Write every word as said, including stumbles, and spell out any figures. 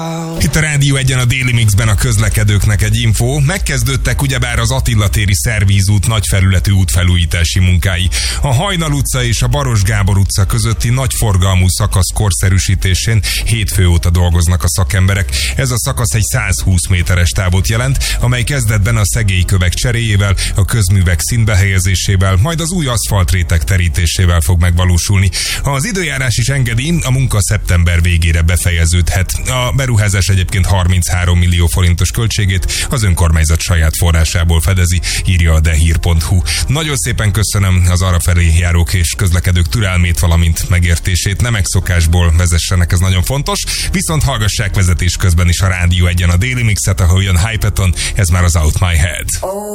Itt a Rádió Egyen a Déli Mixben a közlekedőknek egy infó. Megkezdődtek ugyebár az Attila téri szervízút nagyfelületű útfelújítási munkái. A Hajnal utca és a Baros Gábor utca közötti nagyforgalmú szakasz korszerűsítésén hétfő óta dolgoznak a szakemberek. Ez a szakasz egy százhúsz méteres távot jelent, amely kezdetben a szegélykövek cseréjével, a közművek színbe helyezésével, majd az új aszfaltréteg terítésével fog megvalósulni. Ha az időjárás is engedi, a munka szeptember végére befejeződhet. A beruházás egyébként harminchárom millió forintos költségét az önkormányzat saját forrásából fedezi, írja a dehír pont hu. Nagyon szépen köszönöm az arrafelé járók és közlekedők türelmét, valamint megértését. Nem megszokásból vezessenek, ez nagyon fontos. Viszont hallgassák vezetés közben is a Rádió Egyen a Déli Mixet, ahol jön Hypeton, ez már az Out My Head.